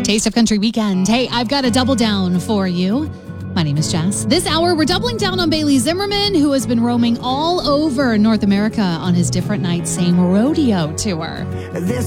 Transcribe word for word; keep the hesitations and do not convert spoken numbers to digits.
Taste of Country Weekend. Hey, I've got a double down for you. My name is Jess. This hour, we're doubling down on Bailey Zimmerman, who has been roaming all over North America on his Different Nights, Same Rodeo tour. This